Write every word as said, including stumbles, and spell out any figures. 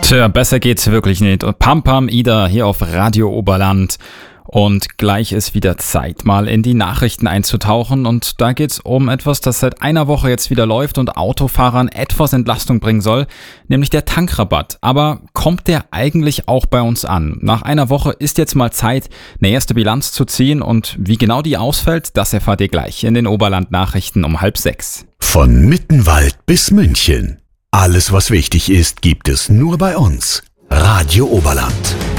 Tja, besser geht's wirklich nicht. Und Pam Pam Ida hier auf Radio Oberland. Und gleich ist wieder Zeit, mal in die Nachrichten einzutauchen. Und da geht's um etwas, das seit einer Woche jetzt wieder läuft und Autofahrern etwas Entlastung bringen soll, nämlich der Tankrabatt. Aber kommt der eigentlich auch bei uns an? Nach einer Woche ist jetzt mal Zeit, eine erste Bilanz zu ziehen. Und wie genau die ausfällt, das erfahrt ihr gleich in den Oberland-Nachrichten um halb sechs. Von Mittenwald bis München. Alles, was wichtig ist, gibt es nur bei uns. Radio Oberland.